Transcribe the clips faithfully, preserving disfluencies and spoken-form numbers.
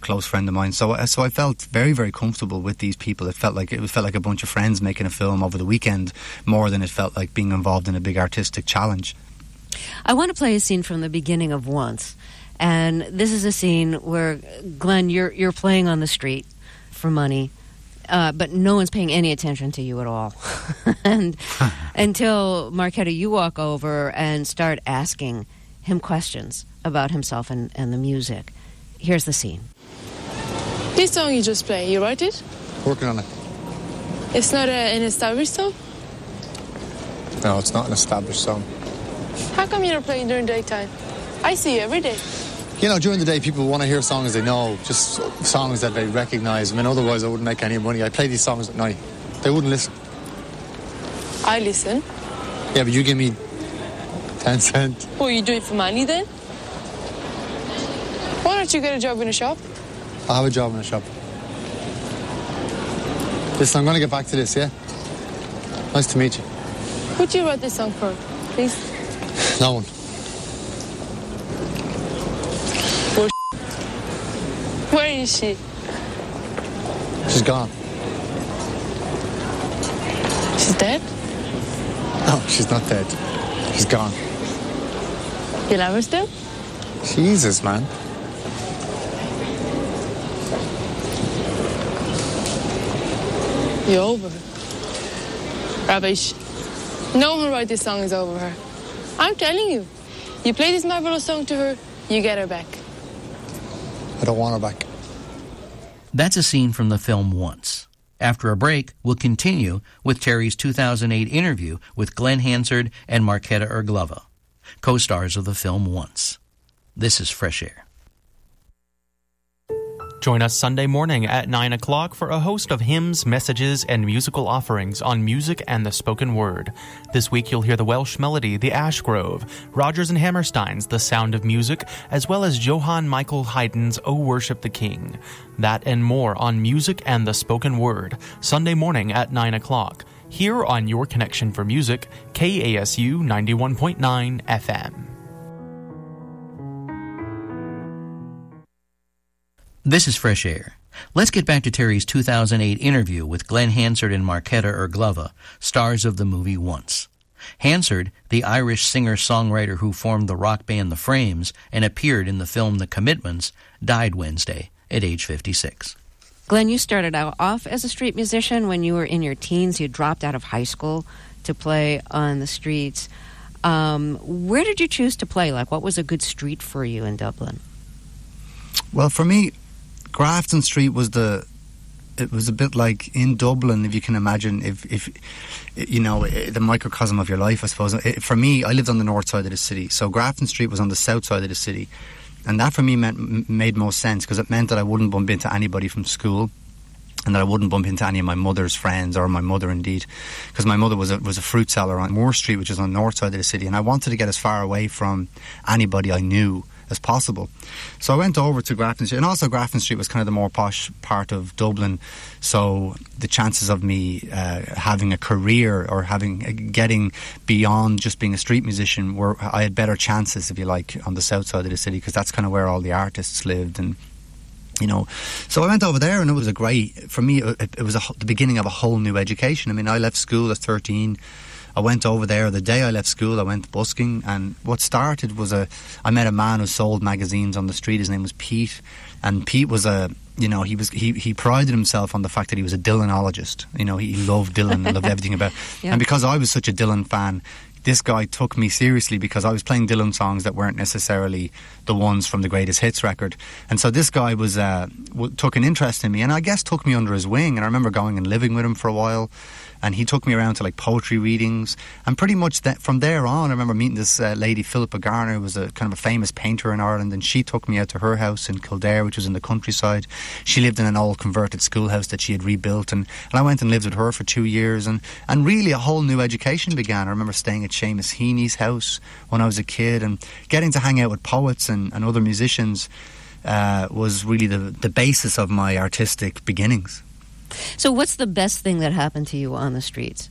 close friend of mine. So, so I felt very, very comfortable with these people. It felt like it felt like a bunch of friends making a film over the weekend, more than it felt like being involved in a big artistic challenge. I want to play a scene from the beginning of Once, and this is a scene where, Glenn, you're you're playing on the street for money, uh, but no one's paying any attention to you at all, and until Marketa, you walk over and start asking him questions about himself and, and the music. Here's the scene. This song you just played, you write it? Working on it. It's not a, an established song? No, it's not an established song. How come you're not playing during daytime? I see you every day. You know, during the day, people want to hear songs they know, just songs that they recognise. I mean, otherwise I wouldn't make any money. I play these songs at night. They wouldn't listen. I listen. Yeah, but you give me ten cents. Well, you do it for money then? Why don't you get a job in a shop? I have a job in a shop. Listen, I'm going to get back to this, yeah? Nice to meet you. Who do you write this song for, please? No one. Well, where is she? She's gone. She's dead? No, she's not dead. She's gone. You love her still? Jesus, man. You're over her. Rubbish. No one who wrote this song is over her. I'm telling you. You play this marvelous song to her, you get her back. I don't want her back. That's a scene from the film Once. After a break, we'll continue with Terry's two thousand eight interview with Glenn Hansard and Marketa Irglova, co-stars of the film Once. This is Fresh Air. Join us Sunday morning at nine o'clock for a host of hymns, messages, and musical offerings on music and the spoken word. This week you'll hear the Welsh melody, The Ash Grove, Rodgers and Hammerstein's The Sound of Music, as well as Johann Michael Haydn's O Worship the King. That and more on music and the spoken word, Sunday morning at nine o'clock, here on Your Connection for Music, K A S U ninety-one point nine F M. This is Fresh Air. Let's get back to Terry's two thousand eight interview with Glenn Hansard and Marketa Irglova, stars of the movie Once. Hansard, the Irish singer-songwriter who formed the rock band The Frames and appeared in the film The Commitments, died Wednesday at age fifty-six. Glenn, you started out off as a street musician when you were in your teens. You dropped out of high school to play on the streets. Um, where did you choose to play? Like, what was a good street for you in Dublin? Well, for me, Grafton Street was the, it was a bit like in Dublin, if you can imagine, if, if you know, the microcosm of your life, I suppose. It, for me, I lived on the north side of the city, so Grafton Street was on the south side of the city. And that for me meant, made most sense, because it meant that I wouldn't bump into anybody from school, and that I wouldn't bump into any of my mother's friends, or my mother indeed, because my mother was a, was a fruit seller on Moore Street, which is on the north side of the city, and I wanted to get as far away from anybody I knew as possible. So I went over to Grafton Street, and also Grafton Street was kind of the more posh part of Dublin, so the chances of me uh, having a career or having uh, getting beyond just being a street musician were, I had better chances, if you like, on the south side of the city, because that's kind of where all the artists lived. And you know, so I went over there, and it was a great, for me it, it was a, the beginning of a whole new education. I mean, I left school at thirteen. I went over there the day I left school. I went busking, and what started was a I met a man who sold magazines on the street. His name was Pete, and Pete was a you know he was he, he prided himself on the fact that he was a Dylanologist. You know, he loved Dylan and loved everything about. Yeah. And because I was such a Dylan fan, this guy took me seriously, because I was playing Dylan songs that weren't necessarily the ones from the Greatest Hits record. And so this guy was uh, w- took an interest in me, and I guess took me under his wing. And I remember going and living with him for a while, and he took me around to like poetry readings, and pretty much that from there on, I remember meeting this uh, lady, Philippa Garner, who was a kind of a famous painter in Ireland, and she took me out to her house in Kildare, which was in the countryside. She lived in an old converted schoolhouse that she had rebuilt, and, and I went and lived with her for two years, and, and really a whole new education began. I remember staying at Seamus Heaney's house when I was a kid, and getting to hang out with poets and, and other musicians uh, was really the, the basis of my artistic beginnings. So what's the best thing that happened to you on the streets?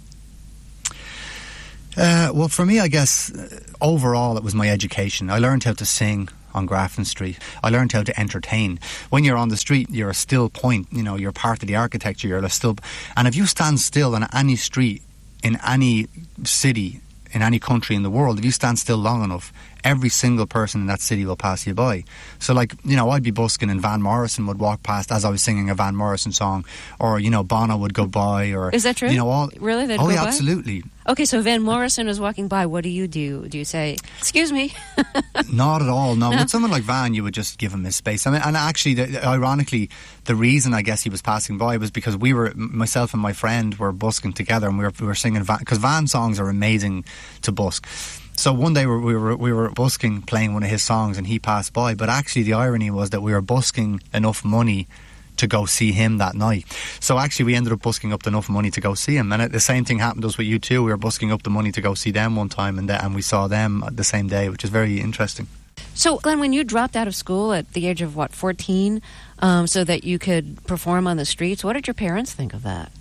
Uh, well, for me, I guess, uh, overall, it was my education. I learned how to sing. on Grafton Street. I learned how to entertain. When you're on the street, you're a still point. You know, you're part of the architecture. You're a still, and if you stand still on any street in any city, in any country in the world, if you stand still long enough, every single person in that city will pass you by. So, like, you know, I'd be busking and Van Morrison would walk past as I was singing a Van Morrison song, or, you know, Bono would go by, or... Is that true? You know, all... Really? They'd oh, go yeah, by? absolutely. Okay, so Van Morrison is walking by. What do you do? Do you say, excuse me? Not at all, no. No. With someone like Van, you would just give him his space. I mean, and actually, the, ironically, the reason I guess he was passing by was because we were, myself and my friend were busking together, and we were, we were singing Van, because Van songs are amazing to busk. So one day we were, we were we were busking, playing one of his songs, and he passed by. But actually, the irony was that we were busking enough money to go see him that night. So actually, we ended up busking up enough money to go see him. And the same thing happened to us with you too. We were busking up the money to go see them one time, and the, and we saw them the same day, which is very interesting. So, Glenn, when you dropped out of school at the age of, what, fourteen, um, so that you could perform on the streets, what did your parents think of that?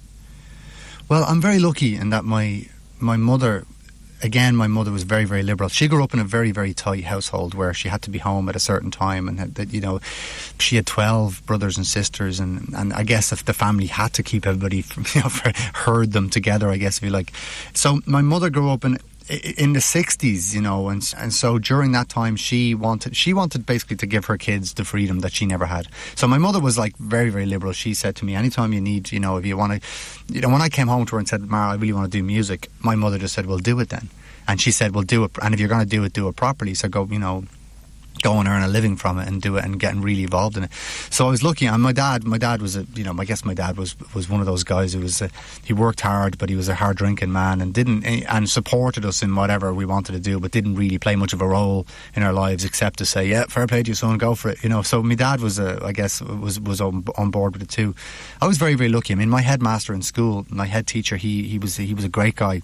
Well, I'm very lucky in that my my mother... Again, my mother was very, very liberal. She grew up in a very, very tight household where she had to be home at a certain time, and had, that, you know, she had twelve brothers and sisters, and, and I guess if the family had to keep everybody, from, you know, for, herd them together, I guess if you like. So my mother grew up in in the sixties, you know, and and so during that time she wanted she wanted basically to give her kids the freedom that she never had. So my mother was like very, very liberal. She said to me, anytime you need, you know, if you want to, you know, when I came home to her and said, Mara, I really want to do music, my mother just said, well, do it then. And she said, well, do it, and if you're going to do it, do it properly. So go, you know, go and earn a living from it and do it and getting really involved in it. So I was lucky. And my dad, my dad was a, you know, I guess my dad was was one of those guys who was, a, he worked hard, but he was a hard drinking man, and didn't, and supported us in whatever we wanted to do, but didn't really play much of a role in our lives except to say, yeah, fair play to you, son, go for it. You know, so my dad was, a, I guess, was was on, on board with it too. I was very, very lucky. I mean, my headmaster in school, my head teacher, he he was he was a great guy.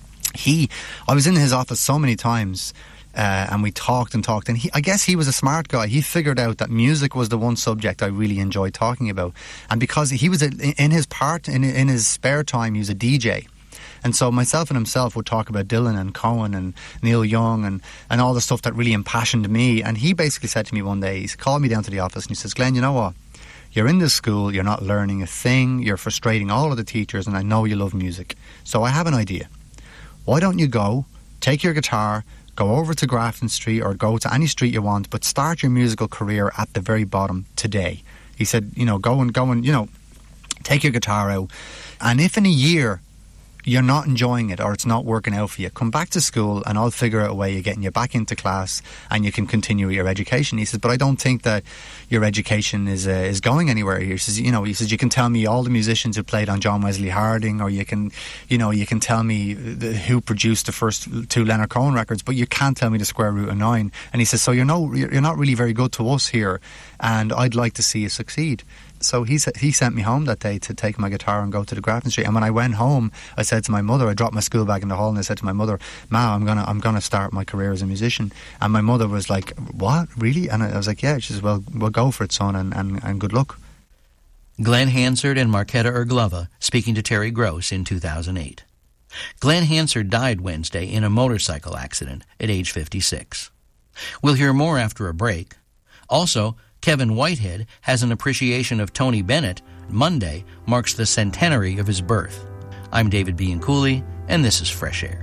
He, I was in his office so many times, uh, and we talked and talked, and he, I guess he was a smart guy. He figured out that music was the one subject I really enjoyed talking about, and because he was a, in his part in in his spare time, he was a D J. And so myself and himself would talk about Dylan and Cohen and Neil Young and, and all the stuff that really impassioned me. And he basically said to me one day, he called me down to the office and he says, Glenn, you know what? You're in this school, you're not learning a thing, you're frustrating all of the teachers, and I know you love music. So I have an idea. Why don't you go, take your guitar, go over to Grafton Street or go to any street you want, but start your musical career at the very bottom today. He said, you know, go and go and, you know, take your guitar out. And if in a year you're not enjoying it or it's not working out for you, come back to school and I'll figure out a way of getting you back into class and you can continue your education. He says, but I don't think that your education is uh, is going anywhere. He says, you know, he says, you can tell me all the musicians who played on John Wesley Harding, or you can, you know, you can tell me the, who produced the first two Leonard Cohen records, but you can't tell me the square root of nine. And he says, so you're no, you're not really very good to us here, and I'd like to see you succeed. So he he sent me home that day to take my guitar and go to the Grafton Street. And when I went home, I said to my mother, I dropped my school bag in the hall, and I said to my mother, Ma, I'm gonna I'm gonna start my career as a musician. And my mother was like, what, really? And I was like, yeah. She says, well, we'll go for it, son, and, and, and good luck. Glenn Hansard and Marketa Irglova speaking to Terry Gross in two thousand eight. Glenn Hansard died Wednesday in a motorcycle accident at age fifty-six. We'll hear more after a break. Also, Kevin Whitehead has an appreciation of Tony Bennett. Monday marks the centenary of his birth. I'm David Bianculli, and this is Fresh Air.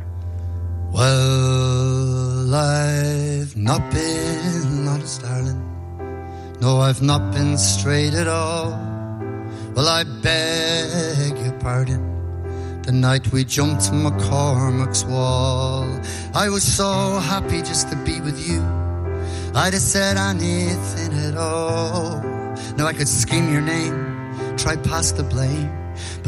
Well, I've not been honest, darling. No, I've not been straight at all. Well, I beg your pardon. The night we jumped McCormick's wall, I was so happy just to be with you. I'd have said anything at all. Now I could scream your name, try pass the blame,